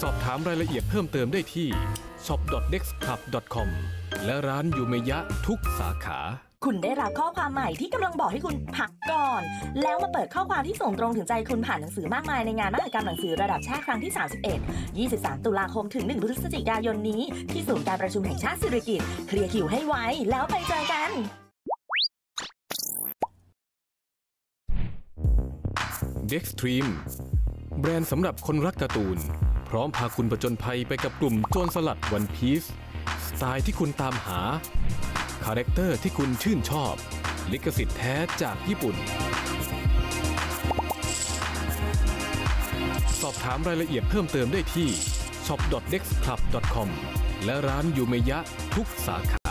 อบถามรายละเอียดเพิ่มเติมได้ที่ shop.dexclub.com และร้านยูเมยะทุกสาขาคุณได้รับข้อความใหม่ที่กำลังบอกให้คุณพักก่อนแล้วมาเปิดข้อความที่ส่งตรงถึงใจคุณผ่านหนังสือมากมายในงานมหกรรมหนังสือระดับชาติครั้งที่ 31 23 ตุลาคมถึง 1 พฤศจิกายนนี้ที่ศูนย์การประชุมแห่งชาติสิริกิติ์เคลียร์คิวให้ไวแล้วไปเจอกัน Dextream แบรนด์สำหรับคนรักการ์ตูนพร้อมพาคุณผจญภัยไปกับกลุ่มโจรสลัดวันพีซสไตล์ที่คุณตามหาคาแรคเตอร์ที่คุณชื่นชอบลิขสิทธิ์แท้จากญี่ปุ่นสอบถามรายละเอียดเพิ่มเติมได้ที่ shop.dexclub.com และร้านยูเมยะทุกสาขา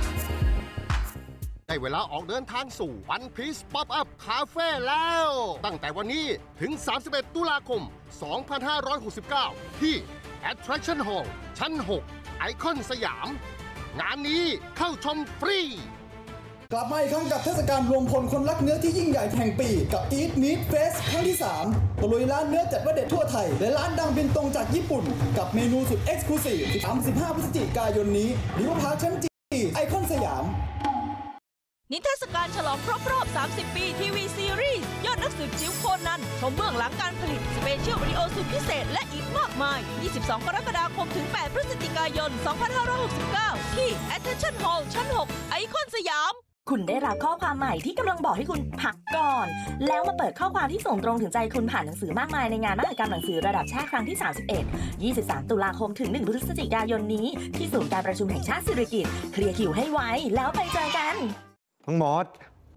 ได้เวลาออกเดินทางสู่ One Piece Pop-up Cafe แล้วตั้งแต่วันนี้ถึง 31 ตุลาคม 2569 ที่ Attraction Hall ชั้น 6 ไอคอนสยามงานนี้เข้าชมฟรีกลับมาอีกครั้งกับเทศกาลรวมพลคนรักเนื้อที่ยิ่งใหญ่แห่งปีกับ Eat Meat Fest ครั้งที่ 3 ตะลุยร้านเนื้อจัดว่าเด็ดทั่วไทยและร้านดังบินตรงจากญี่ปุ่นกับเมนูสุด Exclusive 35 พฤศจิกายนนี้ริวพาร์คชั้น G ไอคอนสยามนิทรรศการฉลองครบรอบ 30 ปีทีวีซีรีส์ยอดนักสืบจิ๋วโคนันชมเบื้องหลังการผลิตสเปเชียลวิดีโอสุดพิเศษและอีกมากมาย 22 กรกฎาคมถึง 8 พฤศจิกายน 2569 ที่ Attention Hall ชั้น 6 ไอคอนสยามคุณได้รับข้อความใหม่ที่กำลังบอกให้คุณพักก่อนแล้วมาเปิดข้อความที่ส่งตรงถึงใจคุณผ่านหนังสือมากมายในงานมหกรรมหนังสือระดับชาติครั้งที่ 31 23 ตุลาคมถึง 1 พฤศจิกายนนี้ที่ศูนย์การประชุมแห่งชาติสิริกิติ์เคลียร์คิวให้ไวแล้วไปเจอกันน้องมอส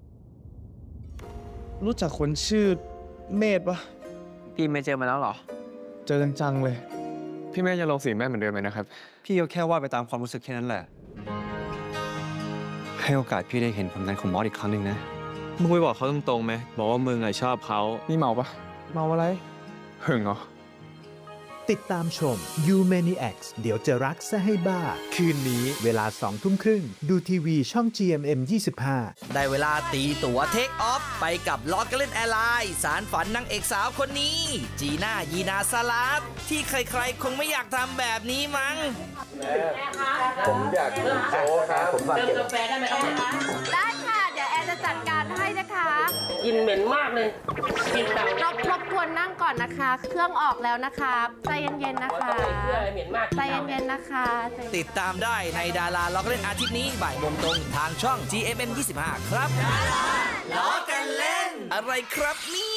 รู้จักคนชื่อเมธปะพี่ไม่เจอมาแล้วเหรอเจอจังๆเลยพี่เมธยังลงสีแม่เหมือนเดิมไหมนะครับพี่ก็แค่ว่าไปตามความรู้สึกแค่นั้นแหละให้โอกาสพี่ได้เห็นผลงานของมอสอีกครั้งหนึ่งนะมึงไปบอกเขาตรงๆไหมบอกว่ามึงชอบเขานี่เมาปะเมาอะไรหึงเหรอติดตามชม You Maniacs เดี๋ยวจะรักซะให้บ้าคืนนี้เวลา 20:30 นดูทีวีช่อง GMM 25 ได้เวลาตีตั๋วเทคออฟไปกับลอตเกเลนแอร์ไลน์สารฝันนางเอกสาวคนนี้จีน่ายีนาซาลาดที่ใครๆคงไม่อยากทำแบบนี้มั้งผมอยากกินโค้กครับผมสั่งกาแฟได้ไหมครับได้ค่ะเดี๋ยวแอนจะจัดการให้นะคะกลิ่นเหม็นมากเลยกลิ่นแบบรบกวนนั่งก่อนนะคะเครื่องออกแล้วนะคะใจเย็นๆนะคะใจเย็นๆนะคะติดตามได้ในดาราล้อเล่นอาทิตย์นี้บ่ายโมงตรงทางช่อง GMM 25ครับดาราล้อกันเล่นอะไรครับนี่